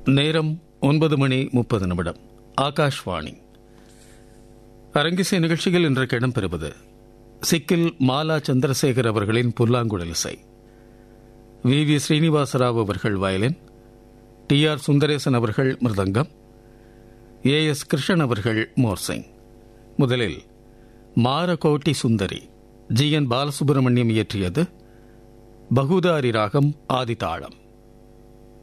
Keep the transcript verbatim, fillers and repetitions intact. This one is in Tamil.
நேரம் ஒன்பது மணி முப்பது நிமிடம். ஆகாஷ்வாணி. அரங்கிசை நிகழ்ச்சியில் இன்றைக்கு இடம்பெறுவது சிக்கில் மாலா சந்திரசேகர் அவர்களின் புல்லாங்குழல் இசை, வி வி ஸ்ரீனிவாசராவ் அவர்கள் வயலின், டி ஆர் சுந்தரேசன் அவர்கள் மிருதங்கம், ஏ எஸ் கிருஷ்ணன் அவர்கள் மோர்சிங். முதலில் மாரகோட்டி சுந்தரி, ஜி என் பாலசுப்ரமணியம் இயற்றியது, பகுதாரி ராகம் ஆதிதாளம்.